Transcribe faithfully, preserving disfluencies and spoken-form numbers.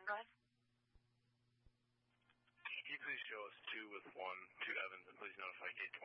one, go ahead. Can you please show us two with one, two Evans, and please notify gate